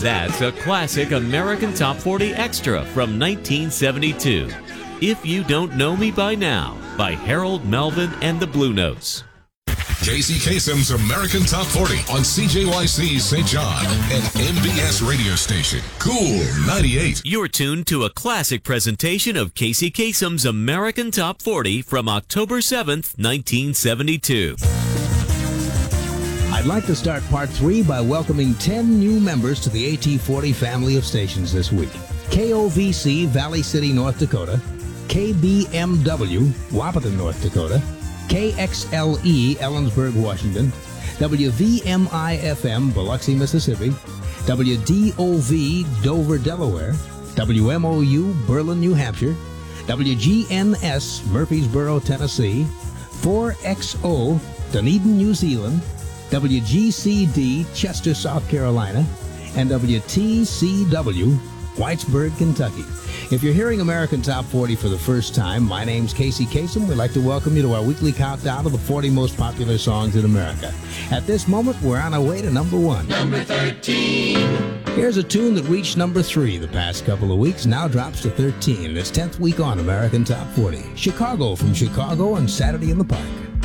That's a classic American Top 40 Extra from 1972. If You Don't Know Me By Now, by Harold Melvin and the Blue Notes. Casey Kasem's American Top 40 on CJYC St. John and MBS radio station, Cool 98. You're tuned to a classic presentation of Casey Kasem's American Top 40 from October 7th, 1972. I'd like to start Part 3 by welcoming 10 new members to the AT40 family of stations this week. KOVC, Valley City, North Dakota. KBMW, Wahpeton, North Dakota. KXLE, Ellensburg, Washington. WVMI-FM, Biloxi, Mississippi. WDOV, Dover, Delaware. WMOU, Berlin, New Hampshire. WGNS, Murfreesboro, Tennessee. 4XO, Dunedin, New Zealand. WGCD, Chester, South Carolina. And WTCW, Whitesburg, Kentucky. If you're hearing American Top 40 for the first time, my name's Casey Kasem. We'd like to welcome you to our weekly countdown of the 40 most popular songs in America. At this moment, we're on our way to number 1. Number 13. Here's a tune that reached number 3 the past couple of weeks, now drops to 13 in its 10th week on American Top 40. Chicago from Chicago on Saturday in the Park.